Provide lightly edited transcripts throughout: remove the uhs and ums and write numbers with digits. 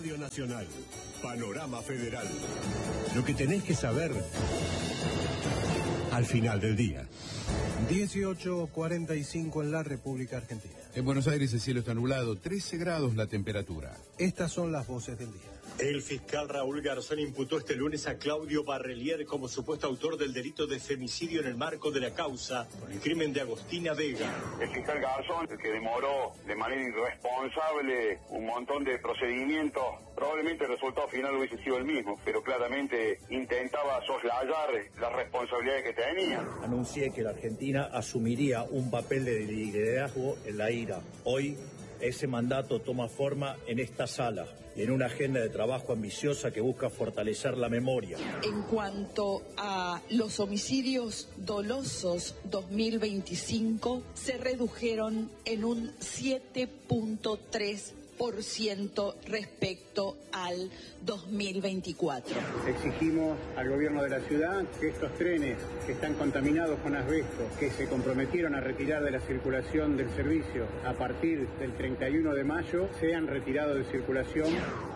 Radio Nacional, Panorama Federal. Lo que tenés que saber al final del día. 18:45 en la República Argentina. En Buenos Aires el cielo está nublado, 13 grados la temperatura. Estas son las voces del día. El fiscal Raúl Garzón imputó este lunes a Claudio Barrelier como supuesto autor del delito de femicidio en el marco de la causa por el crimen de Agostina Vega. El fiscal Garzón, que demoró de manera irresponsable un montón de procedimientos, probablemente el resultado final hubiese sido el mismo, pero claramente intentaba soslayar las responsabilidades que tenía. Anuncié que la Argentina asumiría un papel de liderazgo en la IRA. Hoy ese mandato toma forma en esta sala y en una agenda de trabajo ambiciosa que busca fortalecer la memoria. En cuanto a los homicidios dolosos 2025, se redujeron en un 7.3% respecto al 2024. Exigimos al gobierno de la ciudad que estos trenes que están contaminados con asbesto, que se comprometieron a retirar de la circulación del servicio a partir del 31 de mayo, sean retirados de circulación.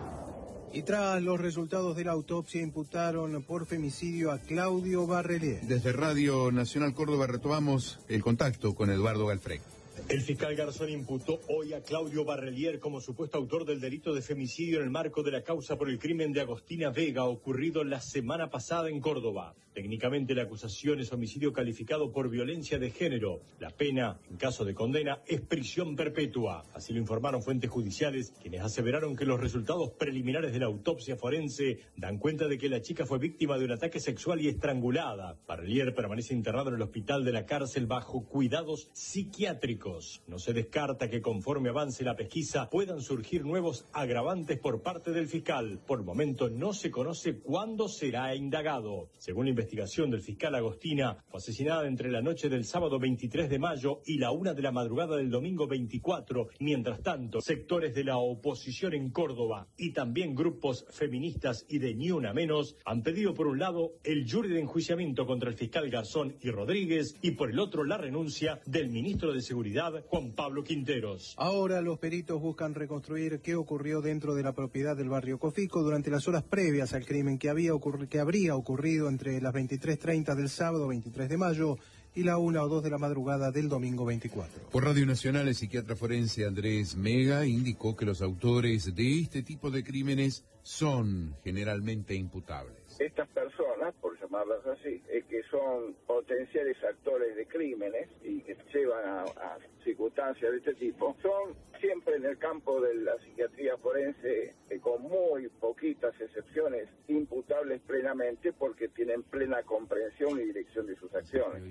Y tras los resultados de la autopsia imputaron por femicidio a Claudio Barrelier. Desde Radio Nacional Córdoba retomamos el contacto con Eduardo Galfrey. El fiscal Garzón imputó hoy a Claudio Barrelier como supuesto autor del delito de femicidio en el marco de la causa por el crimen de Agostina Vega ocurrido la semana pasada en Córdoba. Técnicamente la acusación es homicidio calificado por violencia de género. La pena, en caso de condena, es prisión perpetua. Así lo informaron fuentes judiciales, quienes aseveraron que los resultados preliminares de la autopsia forense dan cuenta de que la chica fue víctima de un ataque sexual y estrangulada. Barrelier permanece internado en el hospital de la cárcel bajo cuidados psiquiátricos. No se descarta que conforme avance la pesquisa puedan surgir nuevos agravantes por parte del fiscal. Por el momento no se conoce cuándo será indagado. Según la investigación del fiscal, Agostina fue asesinada entre la noche del sábado 23 de mayo y la 1 de la madrugada del domingo 24. Mientras tanto, sectores de la oposición en Córdoba y también grupos feministas y de Ni Una Menos han pedido por un lado el jury de enjuiciamiento contra el fiscal Garzón y Rodríguez y por el otro la renuncia del ministro de Seguridad, Juan Pablo Quinteros. Ahora los peritos buscan reconstruir qué ocurrió dentro de la propiedad del barrio Cofico durante las horas previas al crimen que habría ocurrido entre las 23:30 del sábado 23 de mayo y la 1 o 2 de la madrugada del domingo 24. Por Radio Nacional, el psiquiatra forense Andrés Mega indicó que los autores de este tipo de crímenes son generalmente imputables. Estas personas, por llamarlas así, que son potenciales actores de crímenes y que llevan a circunstancias de este tipo, son siempre en el campo de la psiquiatría forense, con muy poquitas excepciones, imputables plenamente porque tienen plena comprensión y dirección de sus acciones.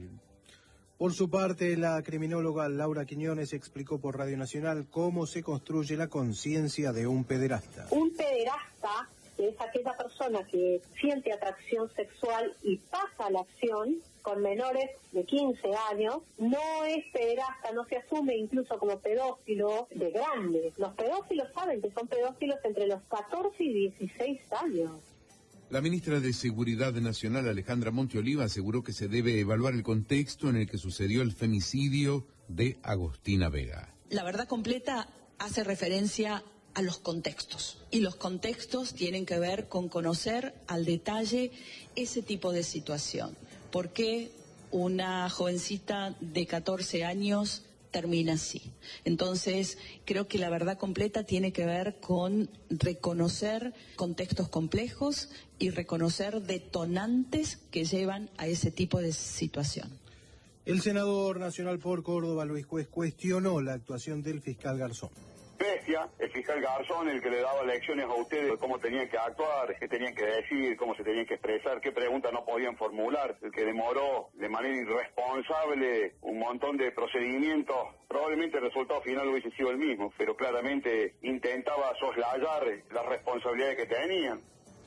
Por su parte, la criminóloga Laura Quiñones explicó por Radio Nacional cómo se construye la conciencia de un pederasta. Un pederasta es aquella persona que siente atracción sexual y pasa a la acción con menores de 15 años, no es pederasta, no se asume incluso como pedófilo de grande. Los pedófilos saben que son pedófilos entre los 14 y 16 años. La ministra de Seguridad Nacional, Alejandra Monteoliva, aseguró que se debe evaluar el contexto en el que sucedió el femicidio de Agostina Vega. La verdad completa hace referencia a los contextos. Y los contextos tienen que ver con conocer al detalle ese tipo de situación. ¿Por qué una jovencita de 14 años termina así? Entonces, creo que la verdad completa tiene que ver con reconocer contextos complejos y reconocer detonantes que llevan a ese tipo de situación. El senador nacional por Córdoba, Luis Juez, cuestionó la actuación del fiscal Garzón. Bestia, el fiscal Garzón, el que le daba lecciones a ustedes de cómo tenían que actuar, qué tenían que decir, cómo se tenían que expresar, qué preguntas no podían formular, el que demoró de manera irresponsable un montón de procedimientos, probablemente el resultado final hubiese sido el mismo, pero claramente intentaba soslayar las responsabilidades que tenían.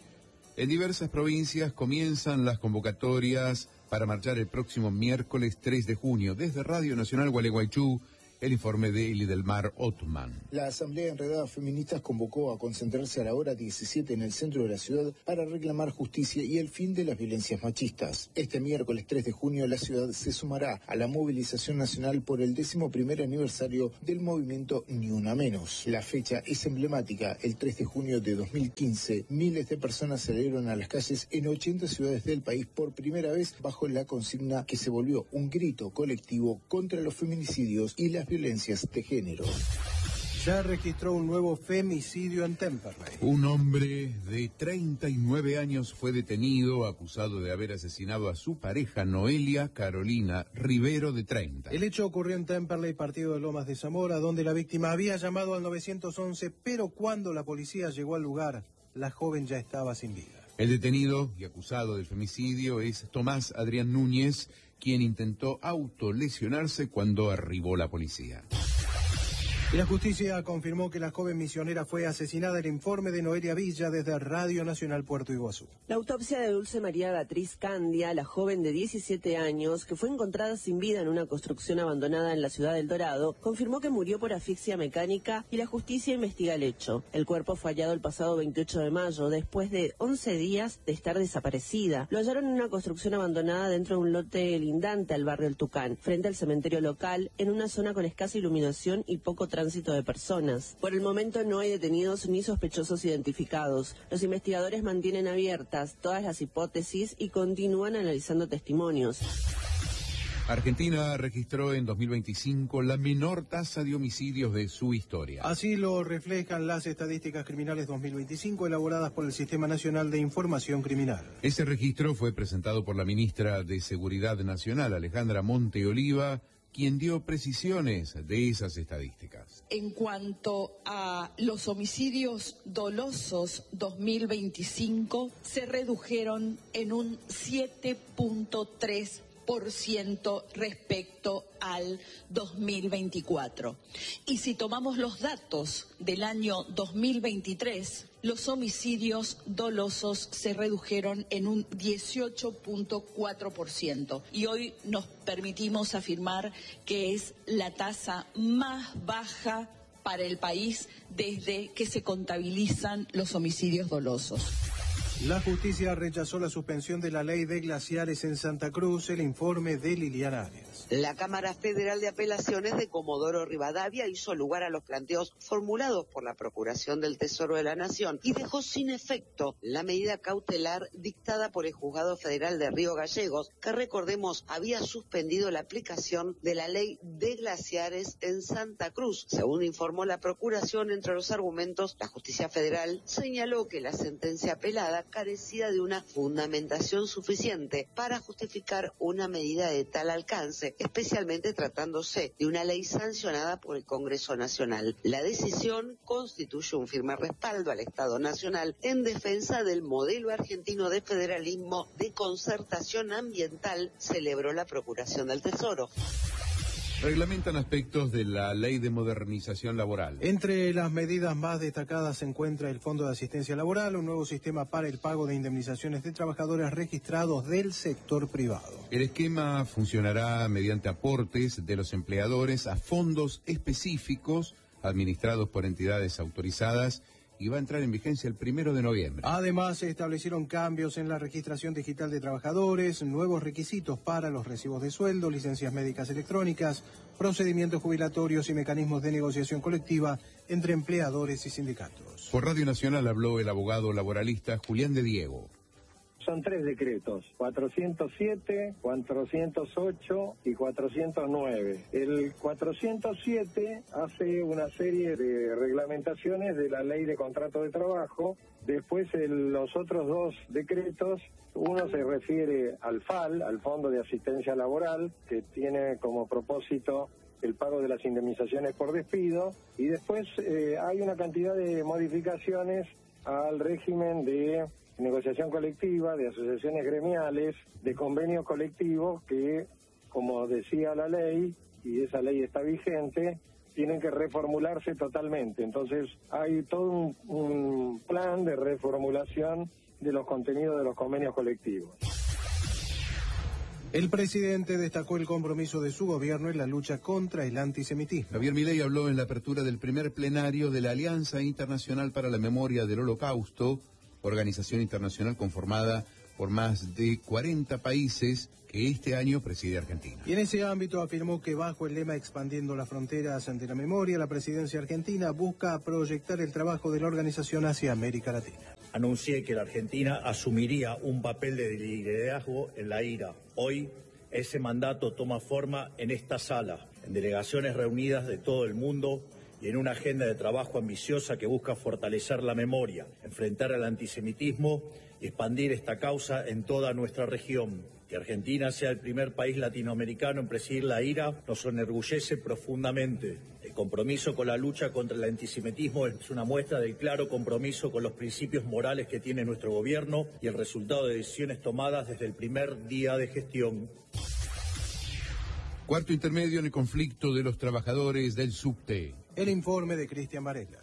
En diversas provincias comienzan las convocatorias para marchar el próximo miércoles 3 de junio. Desde Radio Nacional Gualeguaychú El informe de Lidelmar Ottman. La Asamblea Enredada Feministas convocó a concentrarse a la hora 17 en el centro de la ciudad para reclamar justicia y el fin de las violencias machistas. Este miércoles 3 de junio la ciudad se sumará a la movilización nacional por el 11º aniversario del movimiento Ni Una Menos. La fecha es emblemática. El 3 de junio de 2015, miles de personas salieron a las calles en 80 ciudades del país por primera vez bajo la consigna que se volvió un grito colectivo contra los feminicidios y las violencias de género. Ya registró un nuevo femicidio en Temperley. Un hombre de 39 años fue detenido acusado de haber asesinado a su pareja Noelia Carolina Rivero, de 30. El hecho ocurrió en Temperley, partido de Lomas de Zamora, donde la víctima había llamado al 911, pero cuando la policía llegó al lugar, la joven ya estaba sin vida. El detenido y acusado del femicidio es Tomás Adrián Núñez, quien intentó autolesionarse cuando arribó la policía. Y la justicia confirmó que la joven misionera fue asesinada. El informe de Noelia Villa desde Radio Nacional Puerto Iguazú. La autopsia de Dulce María Beatriz Candia, la joven de 17 años, que fue encontrada sin vida en una construcción abandonada en la ciudad del Dorado, confirmó que murió por asfixia mecánica y la justicia investiga el hecho. El cuerpo fue hallado el pasado 28 de mayo, después de 11 días de estar desaparecida. Lo hallaron en una construcción abandonada dentro de un lote lindante al barrio El Tucán, frente al cementerio local, en una zona con escasa iluminación y poco tránsito de personas. Por el momento no hay detenidos ni sospechosos identificados. Los investigadores mantienen abiertas todas las hipótesis y continúan analizando testimonios. Argentina registró en 2025 la menor tasa de homicidios de su historia. Así lo reflejan las estadísticas criminales 2025 elaboradas por el Sistema Nacional de Información Criminal. Ese registro fue presentado por la ministra de Seguridad Nacional, Alejandra Monte Oliva, quien dio precisiones de esas estadísticas. En cuanto a los homicidios dolosos 2025, se redujeron en un 7.3% respecto al 2024. Y si tomamos los datos del año 2023, los homicidios dolosos se redujeron en un 18.4%. Y hoy nos permitimos afirmar que es la tasa más baja para el país desde que se contabilizan los homicidios dolosos. La justicia rechazó la suspensión de la ley de glaciares en Santa Cruz. El informe de Liliana Arias. La Cámara Federal de Apelaciones de Comodoro Rivadavia hizo lugar a los planteos formulados por la Procuración del Tesoro de la Nación y dejó sin efecto la medida cautelar dictada por el Juzgado Federal de Río Gallegos, que recordemos había suspendido la aplicación de la ley de glaciares en Santa Cruz. Según informó la Procuración, entre los argumentos, la Justicia Federal señaló que la sentencia apelada carecía de una fundamentación suficiente para justificar una medida de tal alcance, especialmente tratándose de una ley sancionada por el Congreso Nacional. La decisión constituye un firme respaldo al Estado Nacional en defensa del modelo argentino de federalismo de concertación ambiental, celebró la Procuración del Tesoro. Reglamentan aspectos de la Ley de Modernización Laboral. Entre las medidas más destacadas se encuentra el Fondo de Asistencia Laboral, un nuevo sistema para el pago de indemnizaciones de trabajadores registrados del sector privado. El esquema funcionará mediante aportes de los empleadores a fondos específicos administrados por entidades autorizadas y va a entrar en vigencia el 1 de noviembre. Además, se establecieron cambios en la registración digital de trabajadores, nuevos requisitos para los recibos de sueldo, licencias médicas electrónicas, procedimientos jubilatorios y mecanismos de negociación colectiva entre empleadores y sindicatos. Por Radio Nacional habló el abogado laboralista Julián de Diego. Son 3 decretos, 407, 408 y 409. El 407 hace una serie de reglamentaciones de la ley de contrato de trabajo. Después los otros 2 decretos, uno se refiere al FAL, al Fondo de Asistencia Laboral, que tiene como propósito el pago de las indemnizaciones por despido. Y después hay una cantidad de modificaciones al régimen de negociación colectiva, de asociaciones gremiales, de convenios colectivos que, como decía la ley, y esa ley está vigente, tienen que reformularse totalmente. Entonces hay todo un plan de reformulación de los contenidos de los convenios colectivos. El presidente destacó el compromiso de su gobierno en la lucha contra el antisemitismo. Javier Milei habló en la apertura del primer plenario de la Alianza Internacional para la Memoria del Holocausto, organización internacional conformada por más de 40 países que este año preside Argentina. Y en ese ámbito afirmó que bajo el lema Expandiendo las fronteras ante la memoria, la presidencia argentina busca proyectar el trabajo de la organización hacia América Latina. Anuncié que la Argentina asumiría un papel de liderazgo en la IRA. Hoy ese mandato toma forma en esta sala, en delegaciones reunidas de todo el mundo y en una agenda de trabajo ambiciosa que busca fortalecer la memoria, enfrentar al antisemitismo y expandir esta causa en toda nuestra región. Que Argentina sea el primer país latinoamericano en presidir la IRA nos enorgullece profundamente. El compromiso con la lucha contra el antisemitismo es una muestra del claro compromiso con los principios morales que tiene nuestro gobierno y el resultado de decisiones tomadas desde el primer día de gestión. Cuarto intermedio en el conflicto de los trabajadores del subte. El informe de Cristian Varela.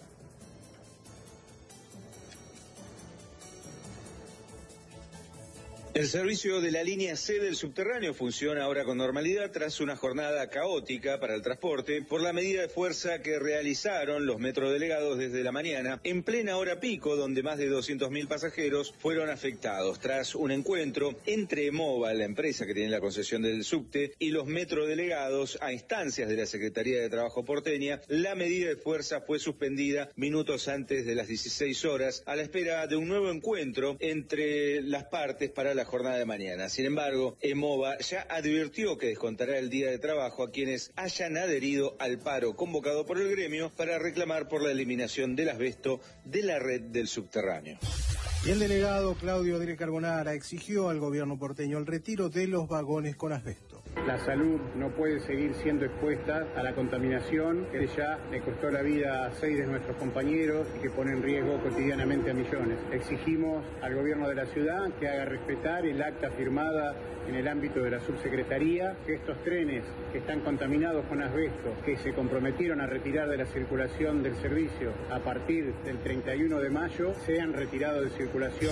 El servicio de la línea C del subterráneo funciona ahora con normalidad tras una jornada caótica para el transporte por la medida de fuerza que realizaron los metrodelegados desde la mañana en plena hora pico, donde más de 200.000 pasajeros fueron afectados. Tras un encuentro entre EMOVA, la empresa que tiene la concesión del subte, y los metrodelegados a instancias de la Secretaría de Trabajo porteña, la medida de fuerza fue suspendida minutos antes de las 16 horas a la espera de un nuevo encuentro entre las partes para la jornada de mañana. Sin embargo, EMOVA ya advirtió que descontará el día de trabajo a quienes hayan adherido al paro convocado por el gremio para reclamar por la eliminación del asbesto de la red del subterráneo. Y el delegado Claudio Dire Carbonara exigió al gobierno porteño el retiro de los vagones con asbesto. La salud no puede seguir siendo expuesta a la contaminación que ya le costó la vida a 6 de nuestros compañeros y que pone en riesgo cotidianamente a millones. Exigimos al gobierno de la ciudad que haga respetar el acta firmada en el ámbito de la subsecretaría, que estos trenes que están contaminados con asbesto, que se comprometieron a retirar de la circulación del servicio a partir del 31 de mayo, sean retirados de circulación.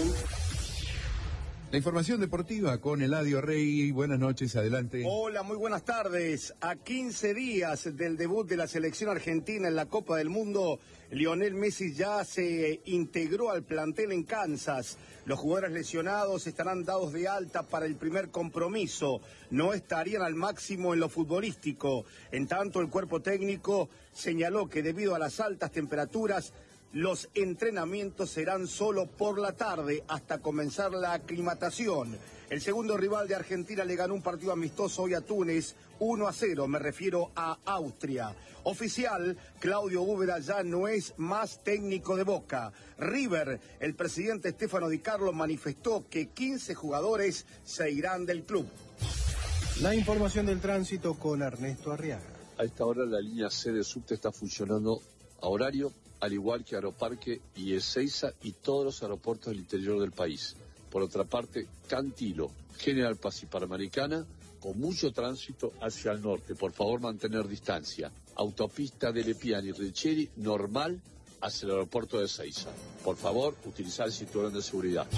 La información deportiva con Eladio Rey. Buenas noches, adelante. Hola, muy buenas tardes. A 15 días del debut de la selección argentina en la Copa del Mundo, Lionel Messi ya se integró al plantel en Kansas. Los jugadores lesionados estarán dados de alta para el primer compromiso. No estarían al máximo en lo futbolístico. En tanto, el cuerpo técnico señaló que debido a las altas temperaturas, los entrenamientos serán solo por la tarde hasta comenzar la aclimatación. El segundo rival de Argentina le ganó un partido amistoso hoy a Túnez, 1-0, me refiero a Austria. Oficial, Claudio Úbeda ya no es más técnico de Boca. River, el presidente Stefano Di Carlo manifestó que 15 jugadores se irán del club. La información del tránsito con Ernesto Arriaga. A esta hora la línea C de subte está funcionando a horario, al igual que Aeroparque y Ezeiza y todos los aeropuertos del interior del país. Por otra parte, Cantilo, General Paz y Panamericana, con mucho tránsito hacia el norte. Por favor, mantener distancia. Autopista de Lepiani y Riccieri, normal hacia el aeropuerto de Ezeiza. Por favor, utilizar el cinturón de seguridad.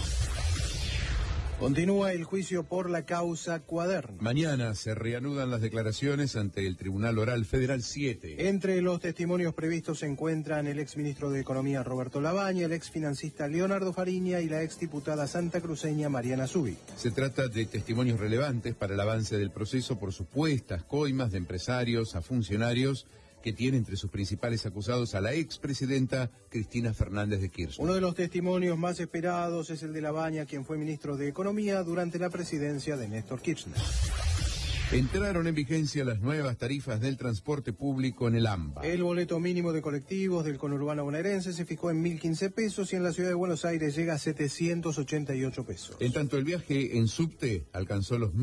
Continúa el juicio por la causa Cuaderno. Mañana se reanudan las declaraciones ante el Tribunal Oral Federal 7. Entre los testimonios previstos se encuentran el exministro de Economía Roberto Labaña, el exfinancista Leonardo Fariña y la exdiputada santacruceña Mariana Zubik. Se trata de testimonios relevantes para el avance del proceso por supuestas coimas de empresarios a funcionarios que tiene entre sus principales acusados a la expresidenta Cristina Fernández de Kirchner. Uno de los testimonios más esperados es el de Labaña, quien fue ministro de Economía durante la presidencia de Néstor Kirchner. Entraron en vigencia las nuevas tarifas del transporte público en el AMBA. El boleto mínimo de colectivos del conurbano bonaerense se fijó en 1.015 pesos y en la ciudad de Buenos Aires llega a 788 pesos. En tanto, el viaje en subte alcanzó los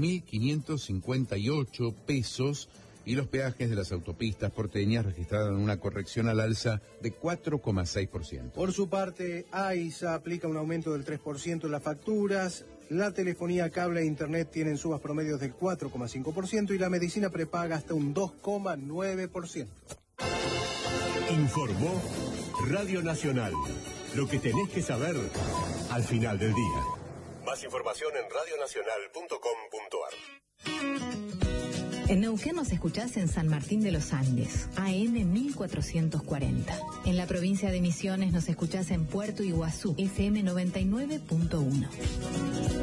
1.558 pesos y los peajes de las autopistas porteñas registraron una corrección al alza de 4,6%. Por su parte, AISA aplica un aumento del 3% en las facturas. La telefonía, cable e internet tienen subas promedios del 4,5% y la medicina prepaga hasta un 2,9%. Informó Radio Nacional. Lo que tenés que saber al final del día. Más información en radionacional.com.ar. En Neuquén nos escuchás en San Martín de los Andes, AM 1440. En la provincia de Misiones nos escuchás en Puerto Iguazú, FM 99.1.